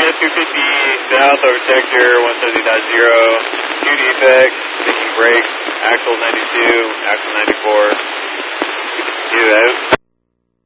Yes, 250 south over sector 170.0. Two defects, thinking brakes, axle 92, axle 94.